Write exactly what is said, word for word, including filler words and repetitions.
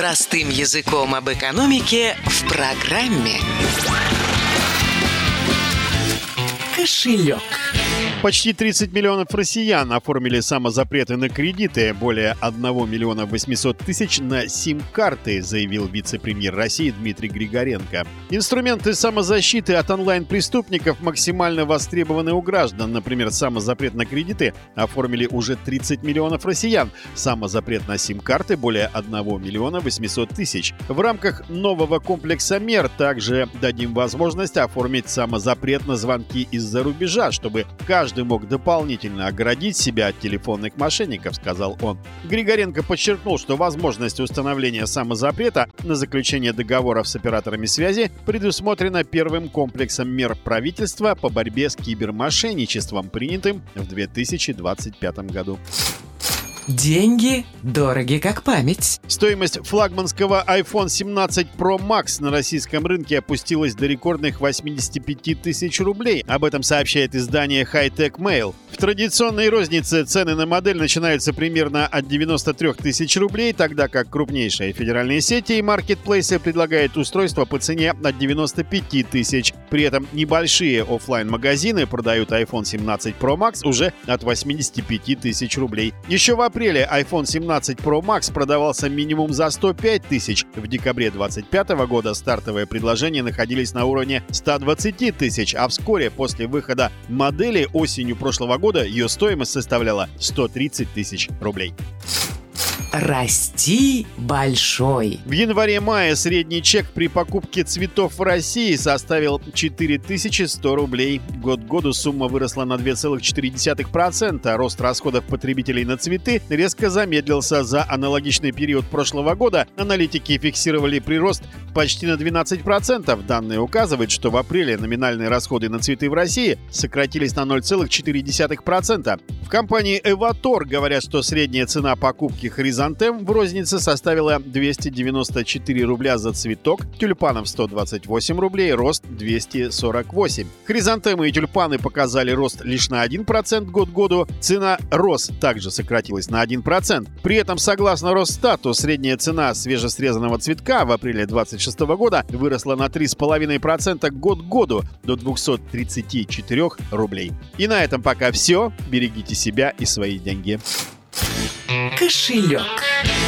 Простым языком об экономике в программе «Кошелек». Почти тридцать миллионов россиян оформили самозапреты на кредиты, более одного миллиона восьмисот тысяч на сим-карты, заявил вице-премьер России Дмитрий Григоренко. Инструменты самозащиты от онлайн-преступников максимально востребованы у граждан. Например, самозапрет на кредиты оформили уже тридцать миллионов россиян. Самозапрет на сим-карты более одного миллиона восьмисот тысяч. В рамках нового комплекса мер также дадим возможность оформить самозапрет на звонки из-за рубежа, чтобы каждый мог дополнительно оградить себя от телефонных мошенников, сказал он. Григоренко подчеркнул, что возможность установления самозапрета на заключение договоров с операторами связи предусмотрена первым комплексом мер правительства по борьбе с кибермошенничеством, принятым в две тысячи двадцать пятом году. Деньги дороги как память. Стоимость флагманского айфон семнадцать про макс на российском рынке опустилась до рекордных восьмидесяти пяти тысяч рублей. Об этом сообщает издание High-Tech Mail. В традиционной рознице цены на модель начинаются примерно от девяноста трёх тысяч рублей, тогда как крупнейшие федеральные сети и маркетплейсы предлагают устройства по цене от девяноста пяти тысяч. При этом небольшие офлайн-магазины продают айфон семнадцать про макс уже от восьмидесяти пяти тысяч рублей. Еще в апреле айфон семнадцать про макс продавался минимум за сто пять тысяч. В декабре двадцать пятого года стартовые предложения находились на уровне ста двадцати тысяч, а вскоре после выхода модели осенью прошлого года ее стоимость составляла сто тридцать тысяч рублей. Расти большой. В январе-мае средний чек при покупке цветов в России составил четыре тысячи сто рублей. Год к году сумма выросла на два целых четыре десятых процента. Рост расходов потребителей на цветы резко замедлился. За аналогичный период прошлого года аналитики фиксировали прирост почти на двенадцать процентов. Данные указывают, что в апреле номинальные расходы на цветы в России сократились на ноль целых четыре десятых процента. В компании «Эватор» говорят, что средняя цена покупки хризантем в рознице составила двести девяносто четыре рубля за цветок, тюльпанов сто двадцать восемь рублей, рост двести сорок восемь. Хризантемы и тюльпаны показали рост лишь на один процент год к году. Цена роз также сократилась на один процент. При этом, согласно Росстату, средняя цена свежесрезанного цветка в апреле двадцать шестого года выросла на три целых пять десятых процента год к году до двухсот тридцати четырёх рублей. И на этом пока все. Берегите себя и свои деньги. Кошелек.